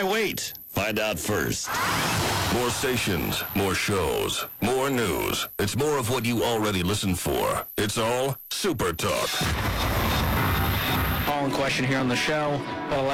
Why wait? Find out first. More stations, more shows, more news. It's more of what you already listen for. It's all Super Talk. All in question here on the show.